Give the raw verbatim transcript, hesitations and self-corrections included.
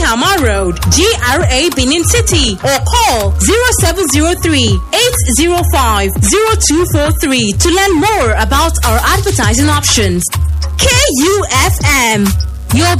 Tama Road, G R A Benin City, or call zero seven zero three, eight zero five, zero two four three to learn more about our advertising options. K U F M, your